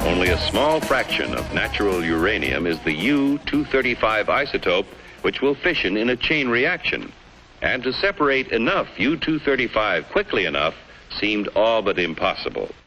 Only a small fraction of natural uranium is the U-235 isotope, which will fission in a chain reaction. And to separate enough U-235 quickly enough seemed all but impossible.